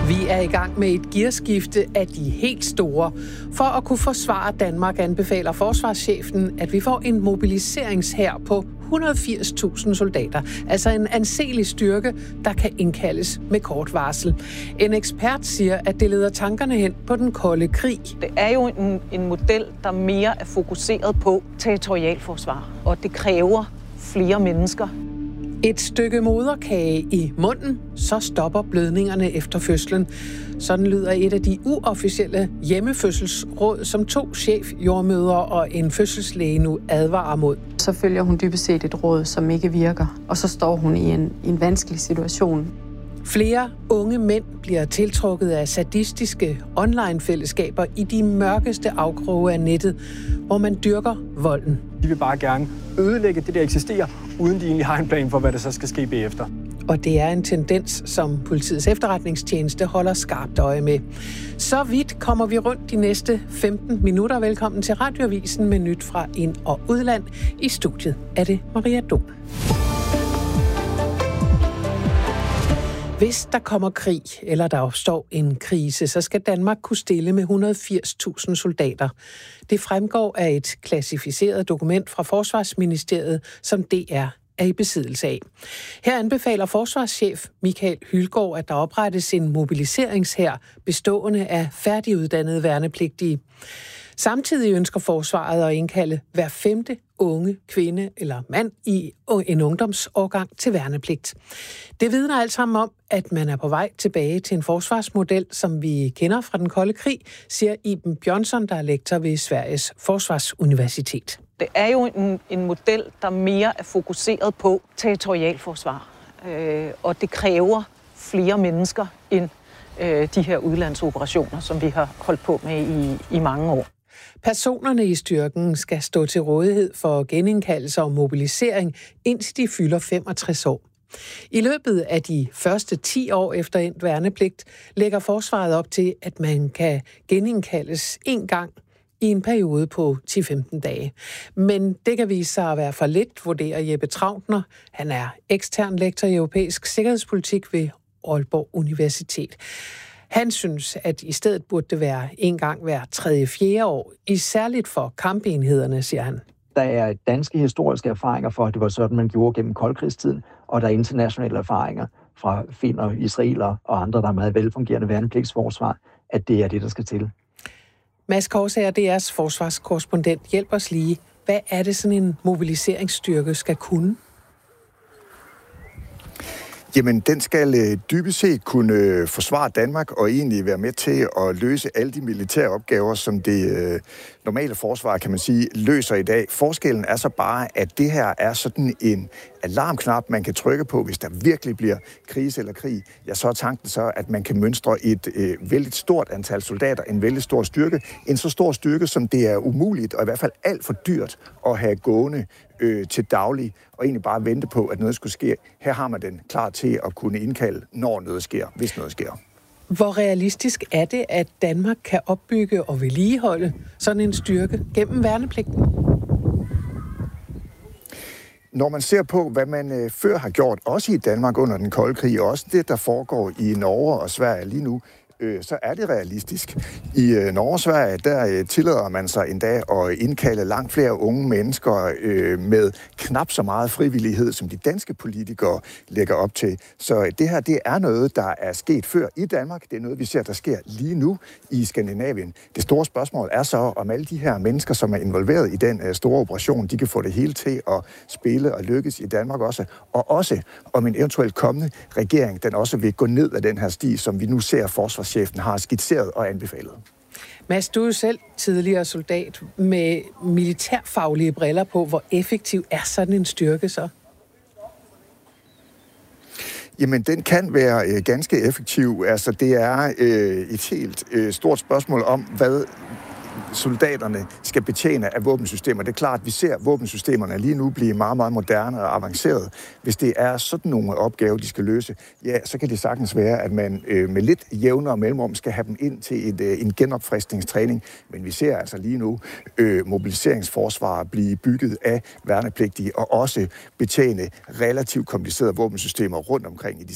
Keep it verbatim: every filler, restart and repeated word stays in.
Vi er i gang med et gearskifte af de helt store. For at kunne forsvare Danmark anbefaler forsvarschefen, at vi får en mobiliseringshær på et hundrede og firs tusind soldater. Altså en anselig styrke, der kan indkaldes med kort varsel. En ekspert siger, at det leder tankerne hen på den kolde krig. Det er jo en, en model, der mere er fokuseret på territorialforsvar, og det kræver flere mennesker. Et stykke moderkage i munden, så stopper blødningerne efter fødslen. Sådan lyder et af de uofficielle hjemmefødselsråd, som to chefjordmødre og en fødselslæge nu advarer mod. Så følger hun dybest set et råd, som ikke virker, og så står hun i en, i en vanskelig situation. Flere unge mænd bliver tiltrukket af sadistiske online-fællesskaber i de mørkeste afkroge af nettet, hvor man dyrker volden. De vil bare gerne ødelægge det, der eksisterer, uden de egentlig har en plan for, hvad der så skal ske bagefter. Og det er en tendens, som politiets efterretningstjeneste holder skarpt øje med. Så vidt kommer vi rundt de næste femten minutter. Velkommen til Radioavisen med nyt fra ind- og udland. I studiet er det Maria Dom. Hvis der kommer krig, eller der opstår en krise, så skal Danmark kunne stille med et hundrede og firs tusind soldater. Det fremgår af et klassificeret dokument fra Forsvarsministeriet, som D R er i besiddelse af. Her anbefaler forsvarschef Michael Hylgaard, at der oprettes en mobiliseringshær bestående af færdiguddannede værnepligtige. Samtidig ønsker forsvaret at indkalde hver femte unge kvinde eller mand i en ungdomsårgang til værnepligt. Det vidner alt sammen om, at man er på vej tilbage til en forsvarsmodel, som vi kender fra den kolde krig, siger Iben Bjørnsson, der er lektor ved Sveriges Forsvarsuniversitet. Det er jo en, en model, der mere er fokuseret på territorialforsvar, øh, og det kræver flere mennesker end øh, de her udlandsoperationer, som vi har holdt på med i, i mange år. Personerne i styrken skal stå til rådighed for genindkaldelse og mobilisering, indtil de fylder femogtres år. I løbet af de første ti år efter endt værnepligt lægger forsvaret op til, at man kan genindkaldes en gang i en periode på ti til femten dage. Men det kan vise sig at være for lidt, vurderer Jeppe Trautner. Han er ekstern lektor i europæisk sikkerhedspolitik ved Aalborg Universitet. Han synes, at i stedet burde det være en gang hver tredje fjerde år, isærligt for kampenhederne, siger han. Der er danske historiske erfaringer for, at det var sådan, man gjorde gennem koldkrigstiden, og der er internationale erfaringer fra finner, israelere og andre, der er meget velfungerende værnepligtsforsvar, at det er det, der skal til. Mads Korsager, D R's forsvarskorrespondent, hjælp os lige. Hvad er det, sådan en mobiliseringsstyrke skal kunne? Jamen, den skal øh, dybest set kunne øh, forsvare Danmark og egentlig være med til at løse alle de militære opgaver, som det øh, normale forsvar, kan man sige, løser i dag. Forskellen er så bare, at det her er sådan en alarmknap, man kan trykke på, hvis der virkelig bliver krise eller krig. Ja, så er tanken så, at man kan mønstre et øh, vældig stort antal soldater, en vældig stor styrke. En så stor styrke, som det er umuligt, og i hvert fald alt for dyrt at have gående øh, til daglig, og egentlig bare vente på, at noget skulle ske. Her har man den klar til at kunne indkalde, når noget sker, hvis noget sker. Hvor realistisk er det, at Danmark kan opbygge og vedligeholde sådan en styrke gennem værnepligten? Når man ser på, hvad man øh, før har gjort, også i Danmark under den kolde krig, og også det, der foregår i Norge og Sverige lige nu, øh, så er det realistisk. I øh, Norge og Sverige, der øh, tillader man sig endda at indkalde langt flere unge mennesker øh, med knap så meget frivillighed, som de danske politikere lægger op til. Så øh, det her, det er noget, der er sket før i Danmark. Det er noget, vi ser, der sker lige nu i Skandinavien. Det store spørgsmål er så, om alle de her mennesker, som er involveret i den øh, store operation, de kan få det hele til at spille og lykkes i Danmark også. Og også, om en eventuelt kommende regering, den også vil gå ned ad den her sti, som vi nu ser forsvarschefen har skitseret og anbefalet. Mads, du er jo selv tidligere soldat med militærfaglige briller på. Hvor effektiv er sådan en styrke så? Jamen, den kan være øh, ganske effektiv. Altså, det er øh, et helt øh, stort spørgsmål om, hvad soldaterne skal betjene af våbensystemer. Det er klart, at vi ser våbensystemerne lige nu blive meget, meget moderne og avanceret. Hvis det er sådan nogle opgaver, de skal løse, ja, så kan det sagtens være, at man øh, med lidt jævnere mellemrum skal have dem ind til et, øh, en genopfriskningstræning. Men vi ser altså lige nu øh, mobiliseringsforsvar blive bygget af værnepligtige og også betjene relativt komplicerede våbensystemer rundt omkring i de